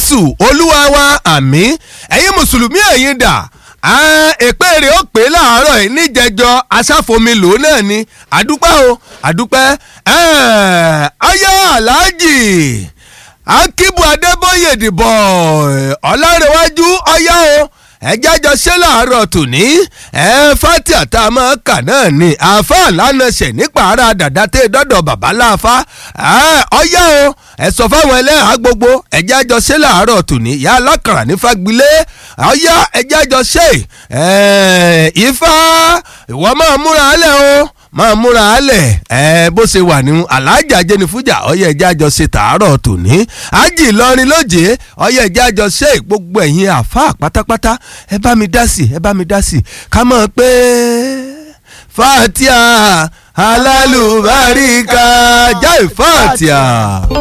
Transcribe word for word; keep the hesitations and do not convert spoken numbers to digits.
jésù olúwa wa àmín. ẹ̀yin mùsùlùmí ẹ̀yin dà èpè rẹ̀ ó pé láàárọ̀ yìí níjẹjọ aṣáfomilò náà ni àdúpẹ́ o àdúpẹ́ ọyá aláàjì akíbu adébóyè dìbò ọlárẹ̀wájú ọyá o ẹjẹ́ jọ ṣe láàárọ̀ tòní ẹ fatia tá a máa kà náà ni àáfà lánàṣẹ̀ nípa ara dàda tẹ́ dọ́dọ̀ bàbá láàfà ọyá o ẹ sọ fáwọn ẹlẹ́hàá gbogbo ẹjẹ́ jọ ṣe láàárọ̀ tòní ìyá alákàrà ní fagbilé ọyá ẹjẹ́ jọ ṣe ifá ìwọ máa múra alẹ́ o máa múra alẹ̀ ẹ bó ṣe wà ní alájà jẹnifújà ọyẹ ẹjẹ àjọṣe tààrọ̀ tòní ájì Ìlọrin lóje ọyẹ ẹjẹ àjọṣe gbogbo ẹ̀yin àfáà pátápátá ẹ bá mi dá sí ẹ bá mi dá sí ká mọ̀ pé fatia alálùbáríkà jáì fatia.